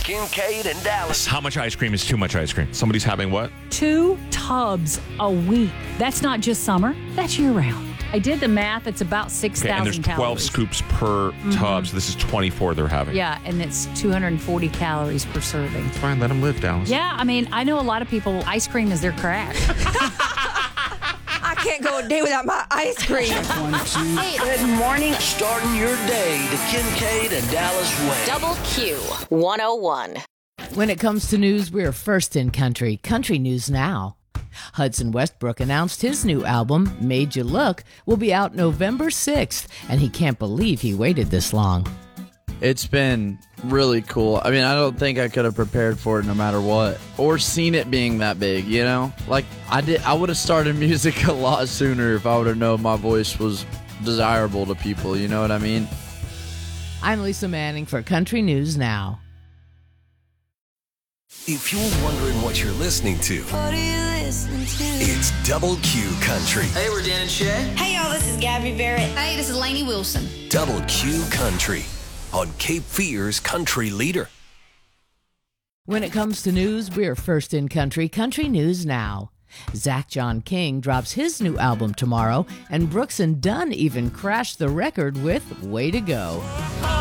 Kincaid and Dallas. How much ice cream is too much ice cream? Somebody's having what? 2 tubs a week. That's not just summer. That's year-round. I did the math. It's about 6,000 Okay, and there's 12 calories. scoops per tub, so this is 24 they're having. Yeah, and it's 240 calories per serving. Fine, let them live, Dallas. Yeah, I mean, I know a lot of people, ice cream is their crack. I can't go a day without my ice cream. Good morning. Starting your day the Kincaid and Dallas way. Double Q 101. When it comes to news, we're first in country. Country News Now. Hudson Westbrook announced his new album, Made You Look, will be out November 6th, and he can't believe he waited this long. It's been really cool. I mean, I don't think I could have prepared for it no matter what, or seen it being that big, you know? Like, I would have started music a lot sooner if I would have known my voice was desirable to people, you know what I mean? I'm Lisa Manning for Country News Now. If you're wondering what you're listening to, it's Double Q Country. Hey, we're Dan and Shay. Hey, y'all, this is Gabby Barrett. Hey, this is Lainey Wilson. Double Q Country on Cape Fear's Country Leader. When it comes to news, we're first in country. Country News Now. Zach John King drops his new album tomorrow, and Brooks and Dunn even crashed the record with Way to Go.